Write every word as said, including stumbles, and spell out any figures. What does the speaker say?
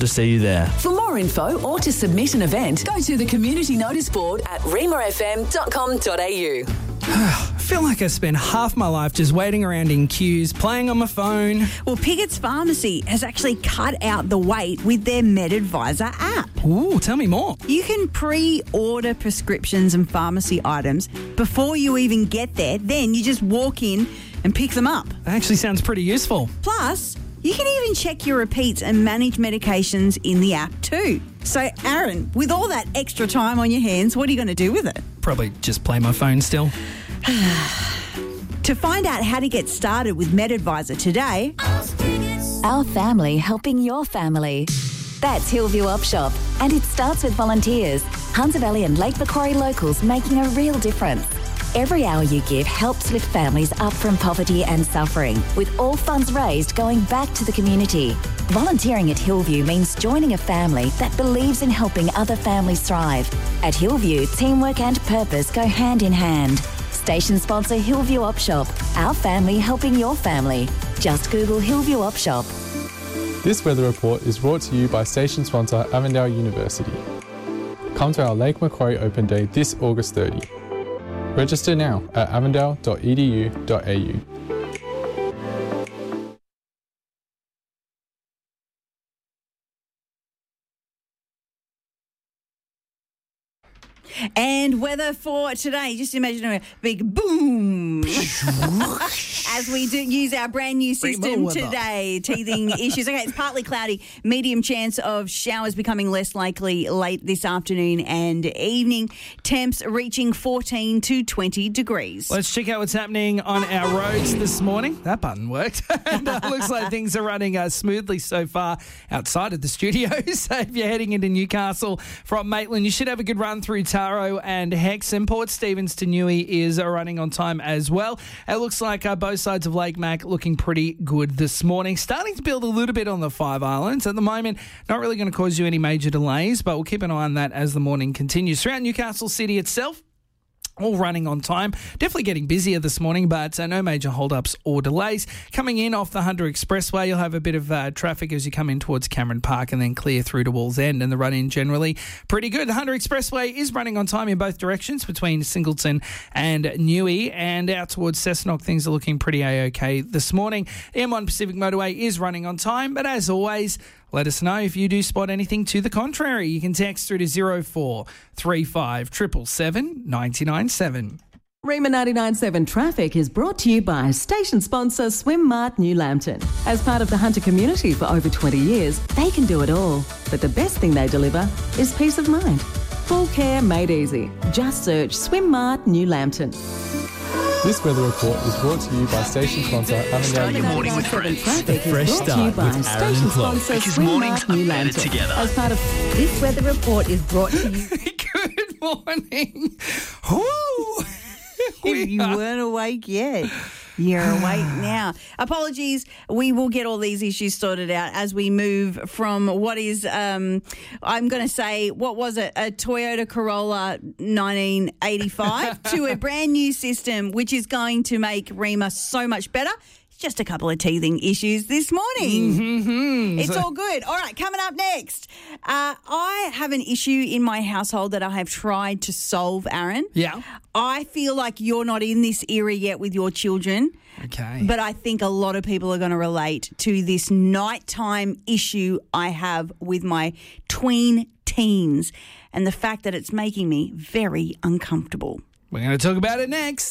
to see you there. For more info or to submit an event, go to the community notice board at rima f m dot com dot a u. I feel like I spend half my life just waiting around in queues, playing on my phone. Well, Piggott's Pharmacy has actually cut out the wait with their MedAdvisor app. Ooh, tell me more. You can pre-order prescriptions and pharmacy items before you even get there. Then you just walk in and pick them up. That actually sounds pretty useful. Plus, you can even check your repeats and manage medications in the app too. So, Aaron, with all that extra time on your hands, what are you going to do with it? Probably just play my phone still. To find out how to get started with MedAdvisor today... Our family helping your family. That's Hillview Op Shop, and it starts with volunteers. Hunter Valley and Lake Macquarie locals making a real difference. Every hour you give helps lift families up from poverty and suffering, with all funds raised going back to the community. Volunteering at Hillview means joining a family that believes in helping other families thrive. At Hillview, teamwork and purpose go hand in hand. Station sponsor Hillview Op Shop. Our family helping your family. Just Google Hillview Op Shop. This weather report is brought to you by station sponsor Avondale University. Come to our Lake Macquarie Open Day this August thirtieth. Register now at avondale dot e d u dot a u. And weather for today, just imagine a big boom as we do use our brand new system today, teething issues. Okay, it's partly cloudy, medium chance of showers becoming less likely late this afternoon and evening. Temps reaching fourteen to twenty degrees. Let's check out what's happening on our roads this morning. That button worked. And uh, looks like things are running uh, smoothly so far outside of the studio. So if you're heading into Newcastle from Maitland, you should have a good run through Taro and Hexham. Port Stephens to Newey is uh, running on time as well. It looks like uh, both sides of Lake Mac looking pretty good this morning. Starting to build a little bit on the Five Islands. At the moment, not really going to cause you any major delays, but we'll keep an eye on that as the morning continues. Throughout Newcastle City itself, all running on time. Definitely getting busier this morning, but uh, no major hold-ups or delays. Coming in off the Hunter Expressway, you'll have a bit of uh, traffic as you come in towards Cameron Park and then clear through to Walls End, and the run-in generally pretty good. The Hunter Expressway is running on time in both directions between Singleton and Newey, and out towards Cessnock, things are looking pretty A-OK this morning. The M one Pacific Motorway is running on time, but as always, let us know if you do spot anything to the contrary. You can text through to zero four three five seven seven seven nine nine seven. Rima ninety-nine point seven Traffic is brought to you by station sponsor Swim Mart New Lambton. As part of the Hunter community for over twenty years, they can do it all. But the best thing they deliver is peace of mind. Full care made easy. Just search Swim Mart New Lambton. This weather report is brought to you by station sponsor Avondale your morning with University. friends. Traffic A fresh is brought to you start by with Aaron station and Chloe. sponsor Because Swim mornings Mart New are better Lambton. together. As part of This weather report is brought to you... Good morning. Woo! If you weren't awake yet, you're awake now. Apologies. We will get all these issues sorted out as we move from what is, um, I'm going to say, what was it, a Toyota Corolla nineteen eighty-five to a brand new system, which is going to make Rima so much better. Just a couple of teething issues this morning. Mm-hmm. It's So- all good. All right, coming up next. Uh, I have an issue in my household that I have tried to solve, Aaron. Yeah. I feel like you're not in this era yet with your children. Okay. But I think a lot of people are going to relate to this nighttime issue I have with my tween teens and the fact that it's making me very uncomfortable. We're going to talk about it next.